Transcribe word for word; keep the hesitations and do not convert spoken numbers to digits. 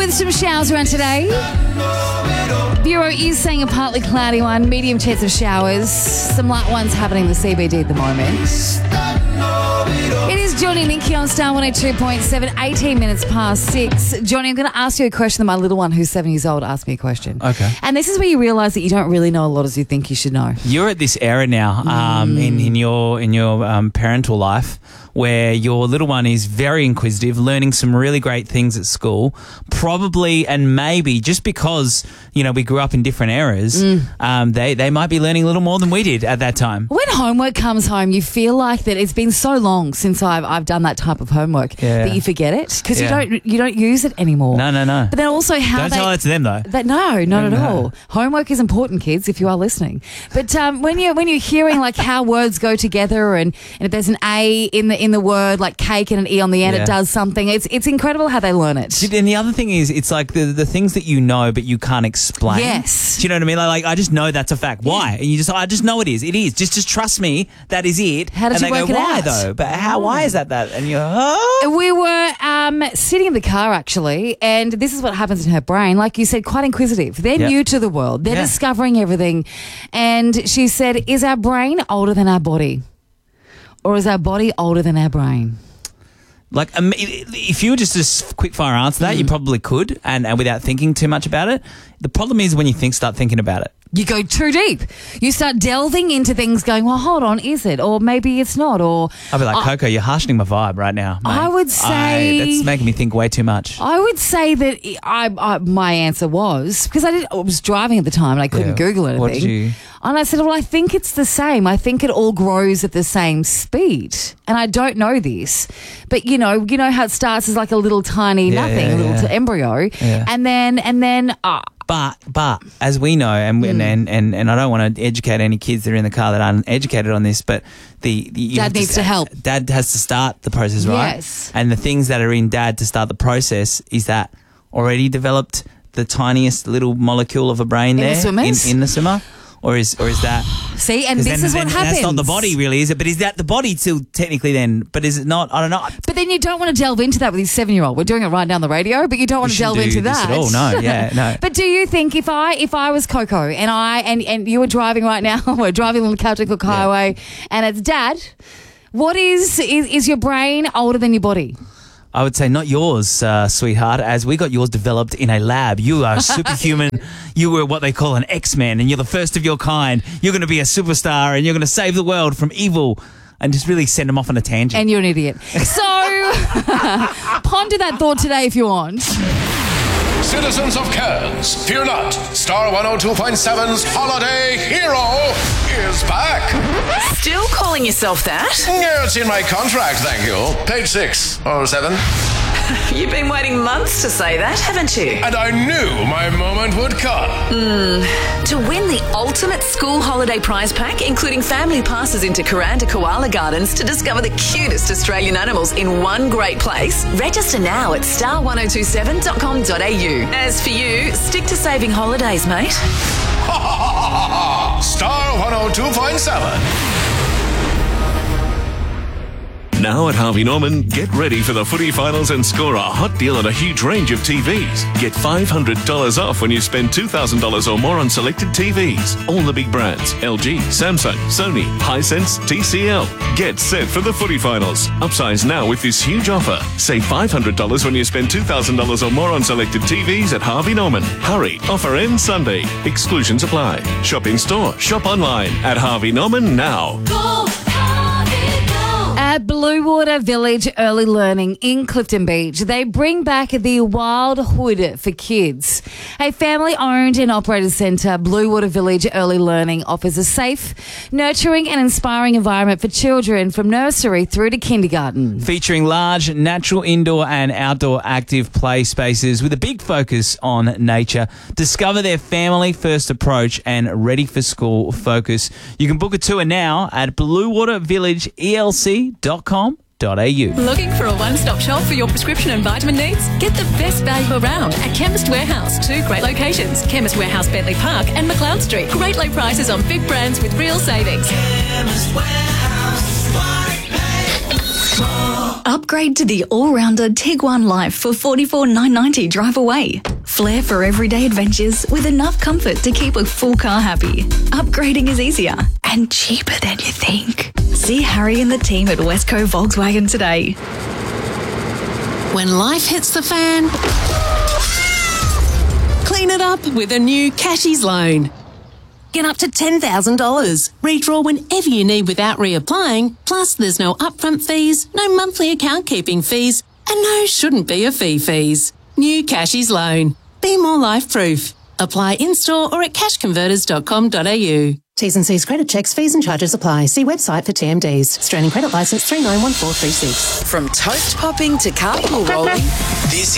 with some showers around today. Bureau is saying a partly cloudy one, medium chance of showers. Some light ones happening in the C B D at the moment. It is Johnny and Nikki on Star one oh two point seven, eighteen minutes past six. Johnny, I'm going to ask you a question that my little one who's seven years old asked me a question. Okay. And this is where you realise that you don't really know a lot as you think you should know. You're at this era now um, mm. in, in your, in your um, parental life where your little one is very inquisitive, learning some really great things at school, probably and maybe just because, you know, we grew up in different eras, mm. um, they, they might be learning a little more than we did at that time. When homework comes home, you feel like that it's been so long since I've, I've done that type of homework yeah. that you forget it because yeah. you don't you don't use it anymore. No, no, no. But then also how Don't they, tell that to them though. That, no, not no, at no. all. Homework is important, kids, if you are listening. But um, when you're when you're hearing like how words go together and, and if there's an A in the in the word like cake and an E on the end, yeah. it does something. It's it's incredible how they learn it. And the other thing is, it's like the the things that you know but you can't explain. Yes. Do you know what I mean? Like, like I just know that's a fact. Why? And you just I just know it is. It is. Just just trust me. That is it. How did and you they work go, it why out? though? But how? Why is that that? And you're oh. We were um, sitting in the car actually, and this is what happens in her brain. Like you said, quite inquisitive. They're yep. new to the world. They're yeah. discovering everything. And she said, "Is our brain older than our body, or is our body older than our brain?" Like, um, if you were just a quick fire answer that, mm. you probably could, and, and without thinking too much about it. The problem is when you think, start thinking about it. You go too deep. You start delving into things going, well, hold on, is it? Or maybe it's not. Or I'll be like, uh, Coco, you're harshening my vibe right now, mate. I would say... I, that's making me think way too much. I would say that I, I my answer was, because I, did, I was driving at the time and I couldn't yeah. Google anything. What did you... And I said, well, I think it's the same. I think it all grows at the same speed. And I don't know this. But, you know, you know how it starts as like a little tiny yeah, nothing, yeah, a little yeah. t- embryo. Yeah. And then, and then... Uh, But, but as we know, and, Mm. and, and, and I don't want to educate any kids that are in the car that aren't educated on this, but the, the you Dad have needs to help. Dad has to start the process, right? Yes. And the things that are in Dad to start the process is that already developed the tiniest little molecule of a brain In there the swimmers? in, in the swimmer, or is or is that? See, and this then, is then, what happens. That's not the body, really, is it? But is that the body still technically then? But is it not? I don't know. But then you don't want to delve into that with your seven-year-old. We're doing it right down the radio, but you don't want We to delve shouldn't into do this that. at all. No, yeah, no. But do you think if I if I was Coco and I and, and you were driving right now, we're driving on the Celtic Cook Highway, and it's Dad, what is, is is your brain older than your body? I would say not yours, uh, sweetheart, as we got yours developed in a lab. You are superhuman. You were what they call an X-Men, and you're the first of your kind. You're going to be a superstar, and you're going to save the world from evil and just really send them off on a tangent. And you're an idiot. So ponder that thought today if you want. Citizens of Cairns, fear not. Star one oh two point seven's Holiday Hero is back. Still calling yourself that? Yeah, it's in my contract, thank you. Page six or seven. You've been waiting months to say that, haven't you? And I knew my moment would come. Mm. To win the ultimate school holiday prize pack, including family passes into Kuranda Koala Gardens to discover the cutest Australian animals in one great place, register now at star one oh two seven dot com dot a u. As for you, stick to saving holidays, mate. Ha ha ha ha ha! Star one oh two point seven. Now at Harvey Norman, get ready for the footy finals and score a hot deal on a huge range of T Vs. Get five hundred dollars off when you spend two thousand dollars or more on selected T Vs. All the big brands, L G, Samsung, Sony, Hisense, T C L. Get set for the footy finals. Upsize now with this huge offer. Save five hundred dollars when you spend two thousand dollars or more on selected T Vs at Harvey Norman. Hurry, offer ends Sunday. Exclusions apply. Shop in store, shop online at Harvey Norman now. Go! At Bluewater Village Early Learning in Clifton Beach, they bring back the Wild Hood for kids. A family-owned and operated centre, Bluewater Village Early Learning offers a safe, nurturing and inspiring environment for children from nursery through to kindergarten. Featuring large natural indoor and outdoor active play spaces with a big focus on nature. Discover their family-first approach and ready-for-school focus. You can book a tour now at bluewater village e l c dot com dot a u. Looking for a one-stop shop for your prescription and vitamin needs? Get the best value around at Chemist Warehouse. Two great locations, Chemist Warehouse, Bentley Park and McLeod Street. Great low prices on big brands with real savings. Chemist Warehouse, Upgrade to the all-rounder Tiguan Life for forty-four thousand nine hundred ninety dollars drive away. Flair for everyday adventures with enough comfort to keep a full car happy. Upgrading is easier and cheaper than you think. See Harry and the team at Westco Volkswagen today. When life hits the fan, clean it up with a new Cashies loan. Get up to ten thousand dollars. Redraw whenever you need without reapplying. Plus, there's no upfront fees, no monthly account keeping fees, and no shouldn't be a fee fees. New Cashies loan. Be more life-proof. Apply in-store or at cash converters dot com dot a u. T's and C's credit checks, fees and charges apply. See website for T M Ds. Australian Credit Licence three nine one four three six. From toast popping to carpool rolling, This